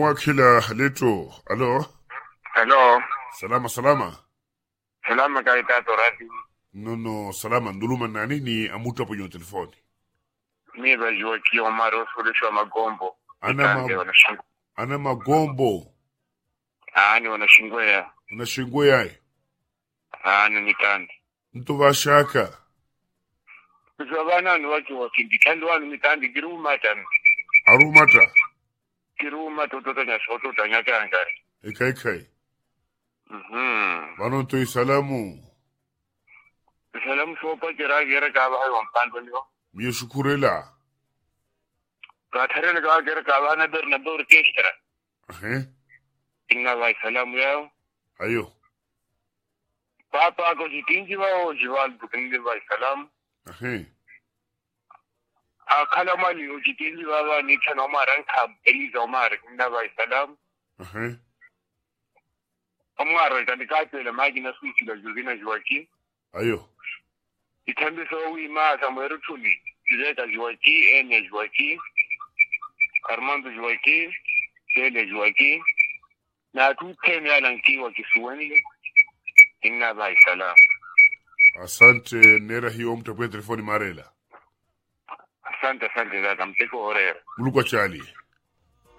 Nawakila leto. Alo? Hello. Salama. Salama kaita torati. No, salama. Nduluma nani ni amuta po yung telefoni. Mi bajua kio maro sulisho magombo. Ana magombo. Ani wanashingwea. Unashingwea. Ani mitandi. Mtu vashaka. Kuzabana ni watu wakindikandi wanu mitandi girumata. Arumata. Girumata utotanya soto tanyaka angari. Ekai. Wano to salamu. Salamu sopa gira kaba hai wampando niyo. Miyo shukurela. Katharele gira kaba na dur keshtra. Inga vai salamu yao. Ayo. Papa ko jitinji wao jiwal bukingi vai salamu. Akala mali ujitinji baba ni chano maranka eliza omar inga vai salamu. Omar kanikate le magina switch la juzina jiwaki. Ayo. Itambi so wi ma samweru tuli. Zeta jiwaki, ene jiwaki. Armando jiwaki, Sele jiwaki. Na tu teme alanki wa kisuwani. Inna bai salam. Asante nera hiyo mtapuya telefoni marela. Asante za kampeko orera. Ulukwa chali.